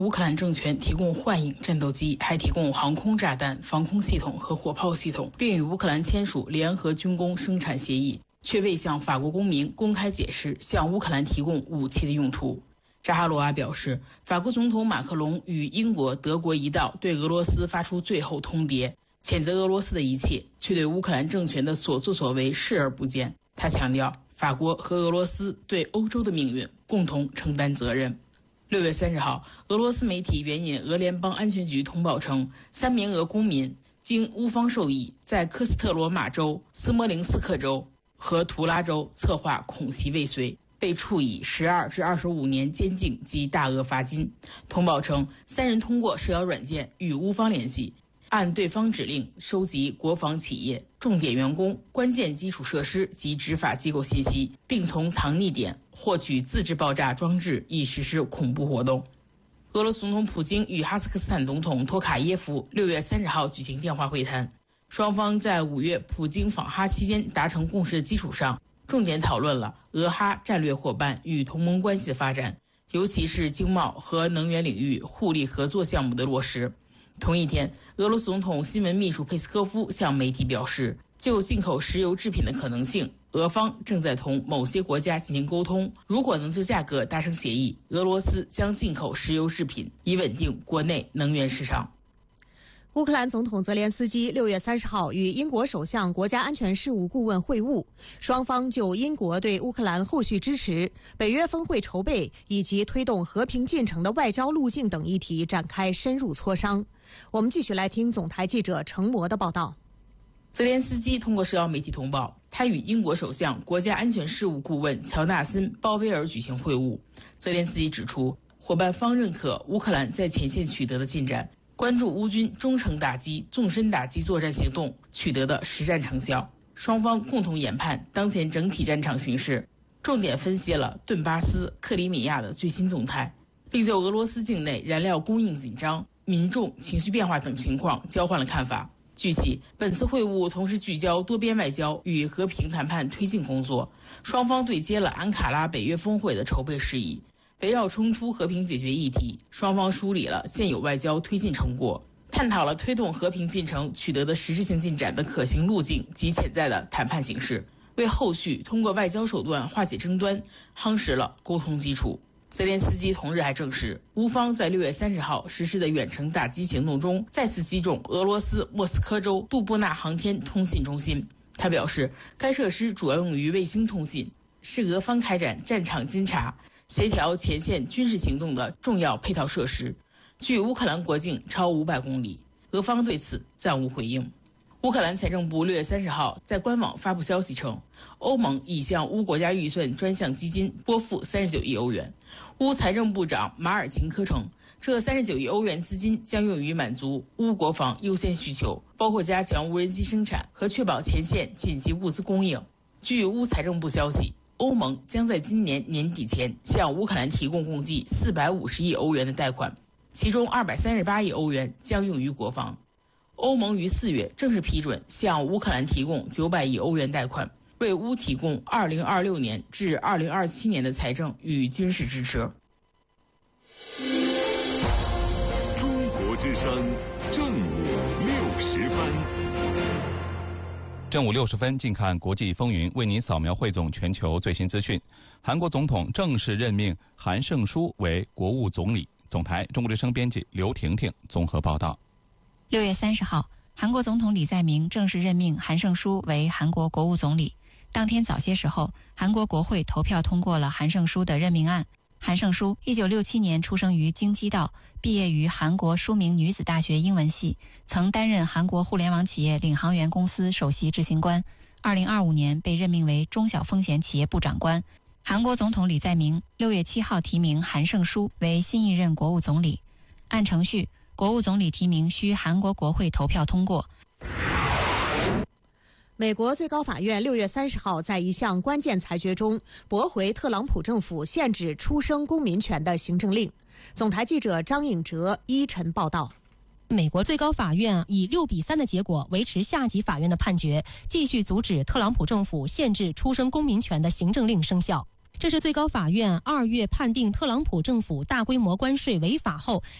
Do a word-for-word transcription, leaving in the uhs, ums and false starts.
乌克兰政权提供幻影战斗机，还提供航空炸弹、防空系统和火炮系统，并与乌克兰签署联合军工生产协议，却未向法国公民公开解释向乌克兰提供武器的用途。扎哈罗娃表示，法国总统马克龙与英国、德国一道对俄罗斯发出最后通牒，谴责俄罗斯的一切，却对乌克兰政权的所作所为视而不见。他强调，法国和俄罗斯对欧洲的命运共同承担责任。六月三十号，俄罗斯媒体援引俄联邦安全局通报称，三名俄公民经乌方授意，在科斯特罗马州、斯摩棱斯克州和图拉州策划恐袭未遂，被处以十二至二十五年监禁及大额罚金。通报称，三人通过社交软件与乌方联系，按对方指令收集国防企业、重点员工、关键基础设施及执法机构信息，并从藏匿点获取自制爆炸装置，以实施恐怖活动。俄罗斯总统普京与哈萨克斯坦总统托卡耶夫六月三十号举行电话会谈，双方在五月普京访哈期间达成共识的基础上，重点讨论了俄哈战略伙伴与同盟关系的发展，尤其是经贸和能源领域互利合作项目的落实。同一天，俄罗斯总统新闻秘书佩斯科夫向媒体表示，就进口石油制品的可能性，俄方正在同某些国家进行沟通，如果能就价格达成协议，俄罗斯将进口石油制品，以稳定国内能源市场。 乌克兰总统泽连斯基六月三十号与英国首相国家安全事务顾问会晤，双方就英国对乌克兰后续支持、北约峰会筹备以及推动和平进程的外交路径等议题展开深入磋商。我们继续来听总台记者程模的报道。 泽连斯基通过社交媒体通报，他与英国首相国家安全事务顾问乔纳森·鲍威尔举行会晤。泽连斯基指出，伙伴方认可乌克兰在前线取得的进展，关注乌军中程打击、纵深打击作战行动取得的实战成效。双方共同研判当前整体战场形势，重点分析了顿巴斯、克里米亚的最新动态，并就俄罗斯境内燃料供应紧张、民众情绪变化等情况交换了看法。据悉，本次会晤同时聚焦多边外交与和平谈判推进工作，双方对接了安卡拉北约峰会的筹备事宜。围绕冲突和平解决议题，双方梳理了现有外交推进成果，探讨了推动和平进程取得的实质性进展的可行路径及潜在的谈判形势，为后续通过外交手段化解争端夯实了沟通基础。泽连斯基同日还证实，乌方在六月三十号实施的远程打击行动中，再次击中俄罗斯莫斯科州杜布纳航天通信中心。他表示，该设施主要用于卫星通信，是俄方开展战场侦察、协调前线军事行动的重要配套设施，距乌克兰国境超五百公里。俄方对此暂无回应。乌克兰财政部六月三十号在官网发布消息称，欧盟已向乌国家预算专项基金拨付三十九亿欧元。乌财政部长马尔琴科称，这三十九亿欧元资金将用于满足乌国防优先需求，包括加强无人机生产和确保前线紧急物资供应。据乌财政部消息，欧盟将在今年年底前向乌克兰提供共计四百五十亿欧元的贷款，其中二百三十八亿欧元将用于国防。欧盟于四月正式批准向乌克兰提供九百亿欧元贷款，为乌提供二零二六年至二零二七年的财政与军事支持。 中国之声正午六十分。 正午六十分，近看国际风云，为您扫描汇总全球最新资讯。韩国总统正式任命韩胜书为国务总理。总台中国之声编辑刘婷婷综合报道。 六月三十号，韩国总统李在明正式任命韩胜书为韩国国务总理。当天早些时候，韩国国会投票通过了韩胜书的任命案。韩胜书一九六七年出生于京畿道，毕业于韩国书明女子大学英文系，曾担任韩国互联网企业领航员公司首席执行官。二零二五年被任命为中小风险企业部长官。韩国总统李在明六月七号提名韩胜书为新一任国务总理。按程序，国务总理提名需韩国国会投票通过。 美国最高法院六月三十号在一项关键裁决中驳回特朗普政府限制出生公民权的行政令。总台记者张颖哲依晨报道。 美国最高法院以六比三的结果维持下级法院的判决，继续阻止特朗普政府限制出生公民权的行政令生效。 这是最高法院二月判定特朗普政府大规模关税违法后，